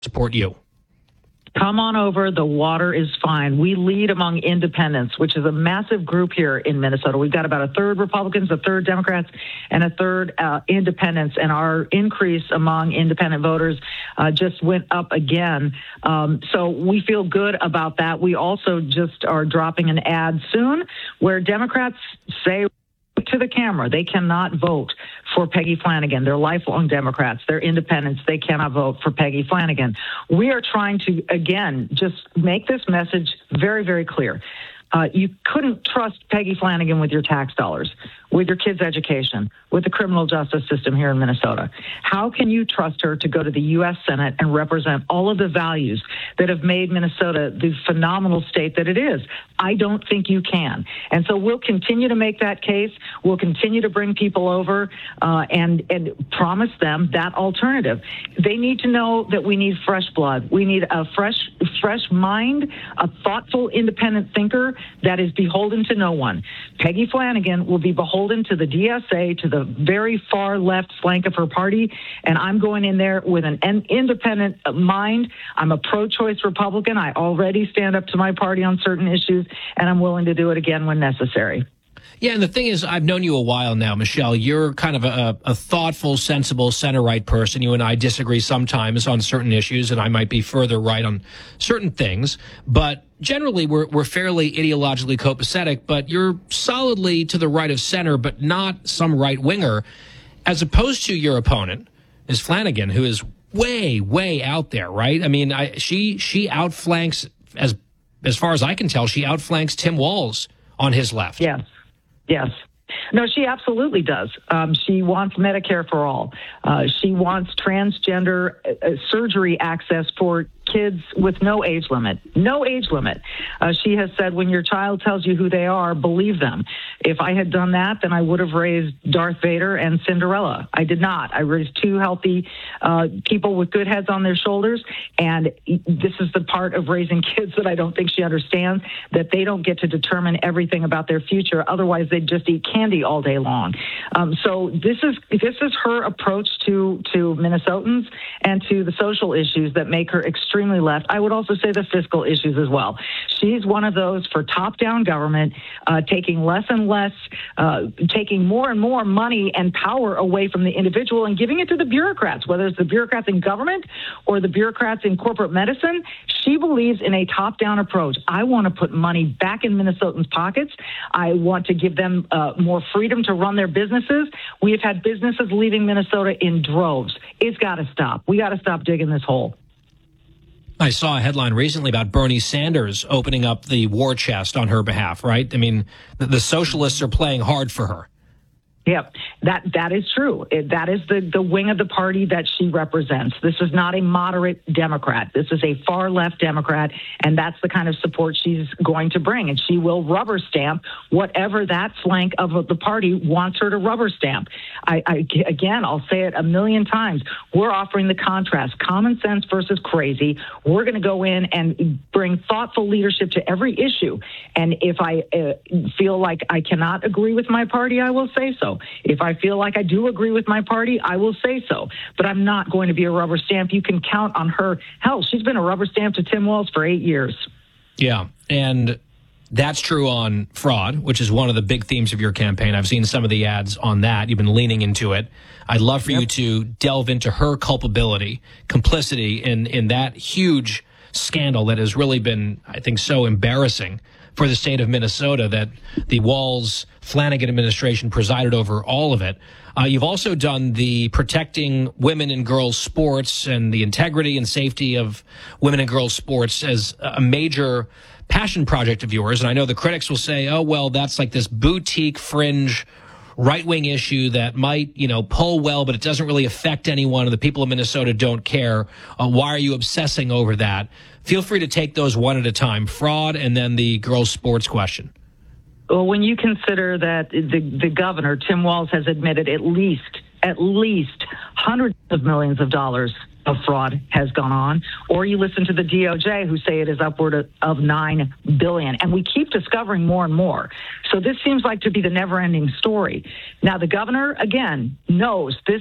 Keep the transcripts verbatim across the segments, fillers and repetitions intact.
support you. Come on over. The water is fine. We lead among independents, which is a massive group here in Minnesota. We've got about a third Republicans, a third Democrats, and a third uh, independents. And our increase among independent voters uh, just went up again. Um, so we feel good about that. We also just are dropping an ad soon where Democrats say to the camera they cannot vote for Peggy Flanagan. They're lifelong Democrats. They're independents. They cannot vote for Peggy Flanagan. We are trying to, again, just make this message very, very clear. Uh, you couldn't trust Peggy Flanagan with your tax dollars, with your kids' education, with the criminal justice system here in Minnesota. How can you trust her to go to the U S Senate and represent all of the values that have made Minnesota the phenomenal state that it is? I don't think you can. And so we'll continue to make that case. We'll continue to bring people over uh, and, and promise them that alternative. They need to know that we need fresh blood. We need a fresh, fresh mind, a thoughtful, independent thinker that is beholden to no one. Peggy Flanagan will be beholden to the D S A, to the very far left flank of her party, and I'm going in there with an independent mind. I'm a pro-choice Republican. I already stand up to my party on certain issues, and I'm willing to do it again when necessary. Yeah, and the thing is, I've known you a while now, Michelle. You're kind of a, a thoughtful, sensible, center-right person. You and I disagree sometimes on certain issues, and I might be further right on certain things. But generally, we're, we're fairly ideologically copacetic, but you're solidly to the right of center, but not some right-winger, as opposed to your opponent, Miz Flanagan, who is way, way out there, right? I mean, I, she she outflanks, as as far as I can tell, she outflanks Tim Walz on his left. Yes. Yes. No, she absolutely does. Um, she wants Medicare for all. Uh, she wants transgender uh, surgery access for kids with no age limit. No age limit. Uh, she has said, when your child tells you who they are, believe them. If I had done that, then I would have raised Darth Vader and Cinderella. I did not. I raised two healthy uh, people with good heads on their shoulders. And this is the part of raising kids that I don't think she understands, that they don't get to determine everything about their future. Otherwise, they'd just eat candy all day long. Um, so this is this is her approach to, to Minnesotans and to the social issues that make her extremely left. I would also say the fiscal issues as well. She's one of those for top-down government, uh, taking less and less, uh, taking more and more money and power away from the individual and giving it to the bureaucrats, whether it's the bureaucrats in government or the bureaucrats in corporate medicine. She believes in a top-down approach. I want to put money back in Minnesotans' pockets. I want to give them uh, more freedom to run their businesses. We have had businesses leaving Minnesota in droves. It's got to stop. We got to stop digging this hole. I saw a headline recently about Bernie Sanders opening up the war chest on her behalf, right? I mean, the, the socialists are playing hard for her. Yep, that that is true. It, that is the, the wing of the party that she represents. This is not a moderate Democrat. This is a far left Democrat, and that's the kind of support she's going to bring. And she will rubber stamp whatever that flank of the party wants her to rubber stamp. I, I again, I'll say it a million times. We're offering the contrast, common sense versus crazy. We're going to go in and bring thoughtful leadership to every issue. And if I uh, feel like I cannot agree with my party, I will say so. If I feel like I do agree with my party, I will say so. But I'm not going to be a rubber stamp. You can count on her. Hell, she's been a rubber stamp to Tim Walz for eight years. Yeah, and that's true on fraud, which is one of the big themes of your campaign. I've seen some of the ads on that. You've been leaning into it. I'd love for yep. you to delve into her culpability, complicity in, in that huge scandal that has really been, I think, so embarrassing for the state of Minnesota, that the Walz-Flanagan administration presided over all of it. Uh, you've also done the protecting women and girls sports and the integrity and safety of women and girls sports as a major passion project of yours. And I know the critics will say, oh, well, that's like this boutique fringe right-wing issue that might, you know, poll well, but it doesn't really affect anyone, and the people of Minnesota don't care. Uh, why are you obsessing over that? Feel free to take those one at a time, fraud and then the girls' sports question. Well, when you consider that the, the governor, Tim Walz, has admitted at least, at least hundreds of millions of dollars of fraud has gone on, or you listen to the D O J who say it is upward of, of nine billion dollars, and we keep discovering more and more. So this seems like to be the never-ending story. Now, the governor, again, knows this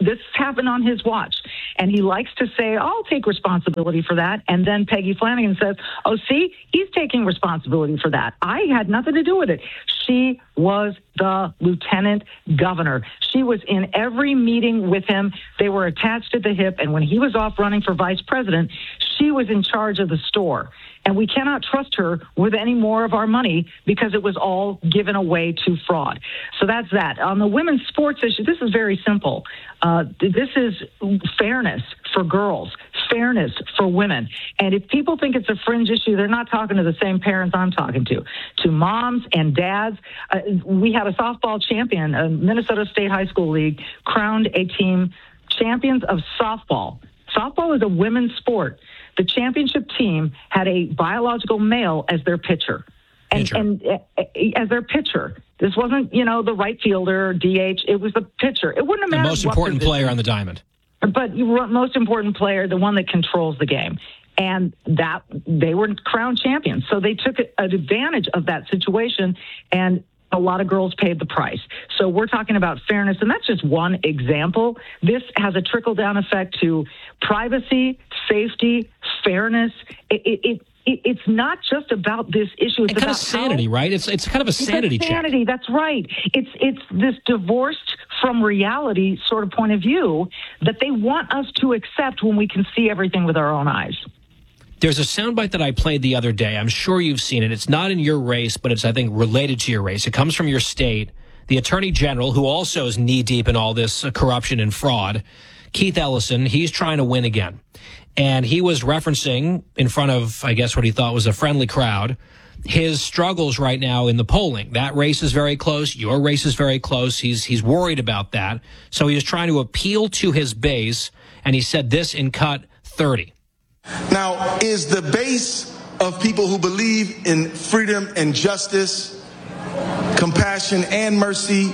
This happened on his watch. And he likes to say, I'll take responsibility for that. And then Peggy Flanagan says, oh, see, he's taking responsibility for that. I had nothing to do with it. She was the lieutenant governor. She was in every meeting with him. They were attached at the hip. And when he was off running for vice president, she was in charge of the store. And we cannot trust her with any more of our money because it was all given away to fraud. So that's that. On the women's sports issue, this is very simple. Uh, this is fairness for girls, fairness for women. And if people think it's a fringe issue, they're not talking to the same parents I'm talking to. To moms and dads, uh, we had a softball champion, a Minnesota State High School League, crowned a team champions of softball. Softball is a women's sport. The championship team had a biological male as their pitcher. And, pitcher. and uh, as their pitcher. This wasn't, you know, the right fielder or D H. It was the pitcher. It wouldn't have mattered. The most important position, player on the diamond. But most important player, the one that controls the game. And that they were crowned champions. So they took advantage of that situation, and a lot of girls paid the price. So we're talking about fairness, and that's just one example. This has a trickle-down effect to privacy, safety, fairness. It, it, it It's not just about this issue. It's and kind about of sanity, how, right? It's it's kind of a sanity it's a check. Sanity, that's right. It's it's this divorced from reality sort of point of view that they want us to accept when we can see everything with our own eyes. There's a soundbite that I played the other day. I'm sure you've seen it. It's not in your race, but it's, I think, related to your race. It comes from your state. The Attorney General, who also is knee-deep in all this uh, corruption and fraud, Keith Ellison, he's trying to win again. And he was referencing in front of, I guess, what he thought was a friendly crowd, his struggles right now in the polling. That race is very close. Your race is very close. He's he's worried about that. So he was trying to appeal to his base, and he said this in cut thirty. Now, is the base of people who believe in freedom and justice, compassion and mercy,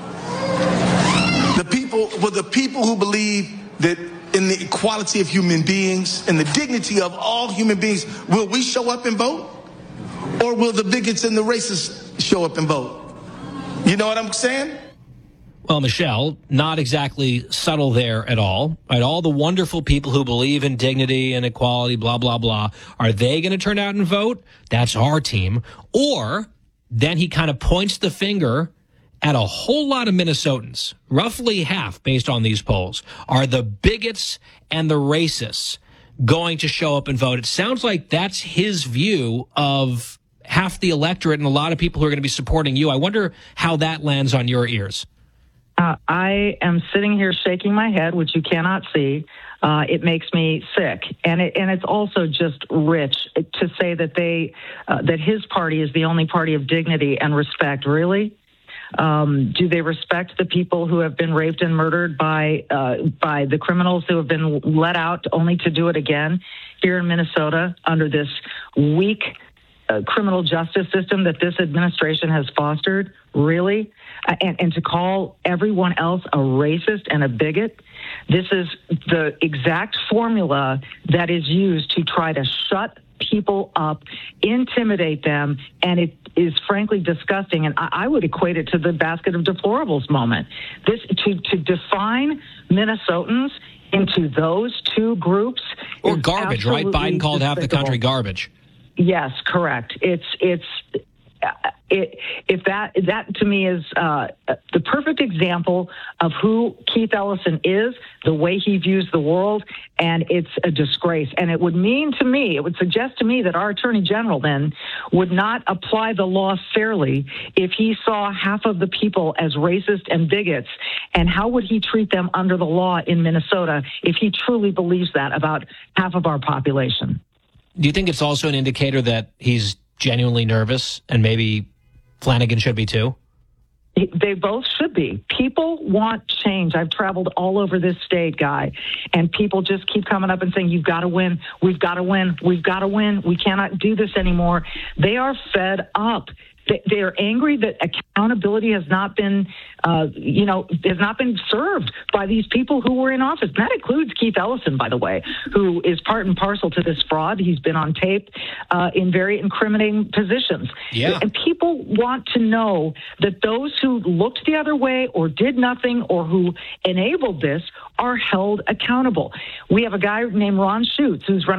the people, well, the people who believe that in the equality of human beings and the dignity of all human beings, will we show up and vote? Or will the bigots and the racists show up and vote? You know what I'm saying? Well, Michelle, not exactly subtle there at all. Right? All the wonderful people who believe in dignity and equality, blah, blah, blah. Are they going to turn out and vote? That's our team. Or then he kind of points the finger at a whole lot of Minnesotans, roughly half based on these polls, are the bigots and the racists going to show up and vote. It sounds like that's his view of half the electorate and a lot of people who are going to be supporting you. I wonder how that lands on your ears. Uh, I am sitting here shaking my head, which you cannot see. Uh, it makes me sick, and it, and it's also just rich to say that they uh, that his party is the only party of dignity and respect. Really, um, do they respect the people who have been raped and murdered by uh, by the criminals who have been let out only to do it again here in Minnesota under this weak uh, criminal justice system that this administration has fostered? Really? Uh, and, and to call everyone else a racist and a bigot, this is the exact formula that is used to try to shut people up, intimidate them, and it is frankly disgusting. And I, I would equate it to the basket of deplorables moment. This to, to define Minnesotans into those two groups or garbage, right? Biden called half the country garbage. Yes, correct. It's it's. It, if that that to me is uh, the perfect example of who Keith Ellison is, the way he views the world, and it's a disgrace. And it would mean to me, it would suggest to me that our Attorney General then would not apply the law fairly if he saw half of the people as racist and bigots. And how would he treat them under the law in Minnesota if he truly believes that about half of our population? Do you think it's also an indicator that he's genuinely nervous, and maybe Flanagan should be too? They both should be. People want change. I've traveled all over this state, Guy, and people just keep coming up and saying, you've got to win, we've got to win, we've got to win, we cannot do this anymore. They are fed up. They, they are angry that accountability has not been, uh, you know, has not been served by these people who were in office. And that includes Keith Ellison, by the way, who is part and parcel to this fraud. He's been on tape uh, in very incriminating positions. Yeah. And people want to know that those who looked the other way or did nothing or who enabled this are held accountable. We have a guy named Ron Schutz who's running